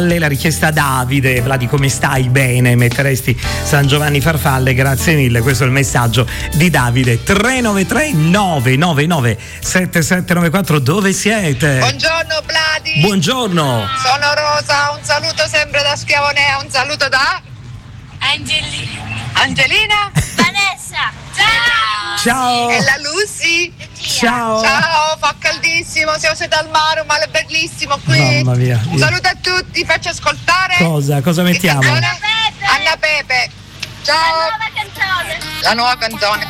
La richiesta Davide, Vladi, come stai? Bene, metteresti San Giovanni Farfalle, grazie mille, questo è il messaggio di Davide. 393 999 7794, dove siete? Buongiorno Vladi. Buongiorno. Sono Rosa, un saluto sempre da Schiavonea, un saluto da Angelina. Vanessa. Ciao. Ciao. E la Lucy. Ciao. Ciao, fa caldissimo, siete al mare, un mare bellissimo qui. Mamma mia. Un saluto a tutti, faccio ascoltare. Cosa mettiamo? Anna Pepe. Ciao. La nuova canzone. La nuova canzone.